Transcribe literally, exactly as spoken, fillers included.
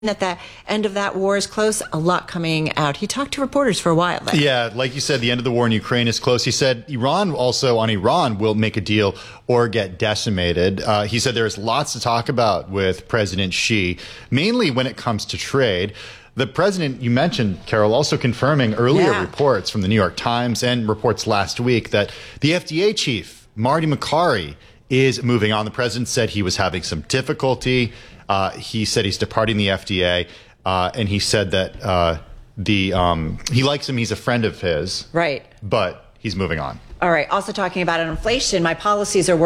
that the end of that war is close, a lot coming out. He talked to reporters for a while there. Yeah, like you said, the end of the war in Ukraine is close. He said Iran also on Iran will make a deal or get decimated. Uh, he said there's lots to talk about with President Xi, mainly when it comes to trade. The president, you mentioned, Carol, also confirming earlier yeah. reports from the New York Times and reports last week that the F D A chief, Marty Makary, is moving on. The president said he was having some difficulty. Uh, he said he's departing the F D A, uh, and he said that uh, the um, he likes him. He's a friend of his. Right. But he's moving on. All right. Also talking about inflation, my policies are working.